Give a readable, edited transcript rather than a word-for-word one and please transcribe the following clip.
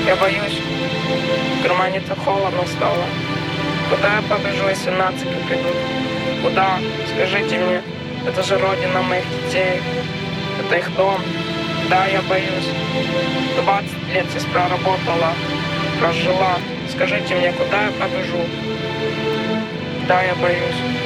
Я боюсь, в кармане так холодно стало. Куда я побежу, если нацики придут? Куда? Скажите мне. Это же родина моих детей. Это их дом. Да, я боюсь. 20 лет здесь проработала, прожила. Скажите мне, куда я побежу? Да, я боюсь.